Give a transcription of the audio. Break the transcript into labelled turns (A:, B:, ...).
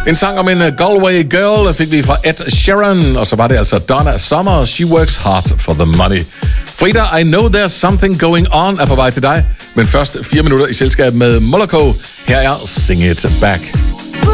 A: En sang om en Galway girl fik vi fra Ed Sheeran, og så var det altså Donna Summer, She Works Hard for the Money. Frida, I Know There's Something Going On er på vej til dig, men først 4 minutter i selskab med Moloko. Her er Sing It Back.